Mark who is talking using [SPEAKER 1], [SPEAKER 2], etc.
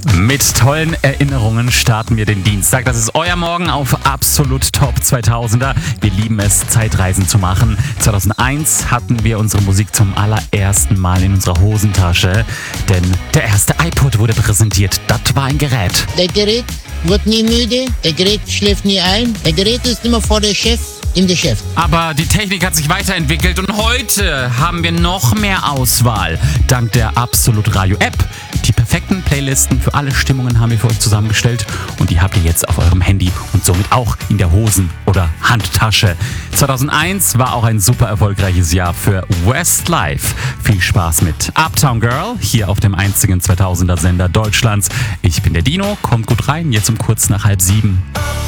[SPEAKER 1] Mit tollen Erinnerungen starten wir den Dienstag. Das ist euer Morgen auf Absolut Top 2000er. Wir lieben es, Zeitreisen zu machen. 2001 hatten wir unsere Musik zum allerersten Mal in unserer Hosentasche. Denn der erste iPod wurde präsentiert. Das war ein Gerät.
[SPEAKER 2] Der Gerät wird nie müde, der Gerät schläft nie ein. Der Gerät ist immer vor der Chef im Geschäft.
[SPEAKER 1] Aber die Technik hat sich weiterentwickelt und heute haben wir noch mehr Auswahl. Dank der Absolut Radio App. Die perfekten Playlisten für alle Stimmungen haben wir für euch zusammengestellt und die habt ihr jetzt auf eurem Handy und somit auch in der Hosen- oder Handtasche. 2001 war auch ein super erfolgreiches Jahr für Westlife. Viel Spaß mit Uptown Girl hier auf dem einzigen 2000er Sender Deutschlands. Ich bin der Dino, kommt gut rein, jetzt um kurz nach 6:30.